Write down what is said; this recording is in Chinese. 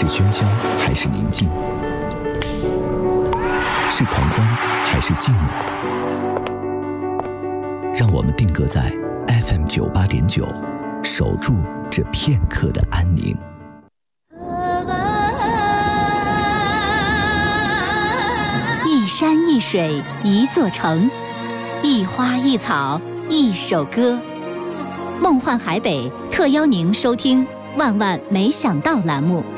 喧嚣还是宁静？是狂欢还是静默？让我们定格在 FM 98.9，守住这片刻的安宁。 一山一水一座城，一花一草一首歌。梦幻海北特邀您收听《万万没想到》栏目。